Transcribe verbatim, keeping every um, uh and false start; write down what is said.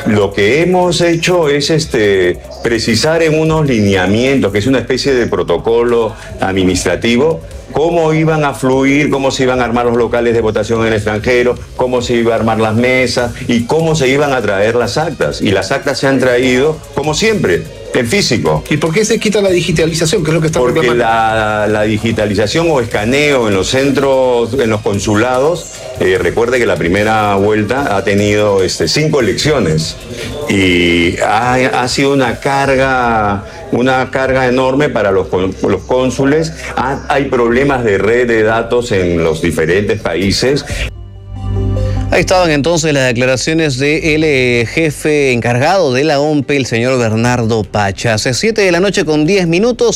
lo que hemos hecho es este, precisar en unos lineamientos, que es una especie de protocolo administrativo, cómo iban a fluir, cómo se iban a armar los locales de votación en el extranjero, cómo se iban a armar las mesas y cómo se iban a traer las actas. Y las actas se han traído, como siempre, en físico. ¿Y por qué se quita la digitalización? ¿Qué es lo que está Porque reclamando? la, la digitalización o escaneo en los centros, en los consulados, eh, recuerde que la primera vuelta ha tenido este, cinco elecciones y ha, ha sido una carga, una carga enorme para los, los cónsules. Ha, hay problemas de red de datos en los diferentes países. Ahí estaban entonces las declaraciones del eh, jefe encargado de la O M P E, el señor Bernardo Pachas. siete de la noche con diez minutos.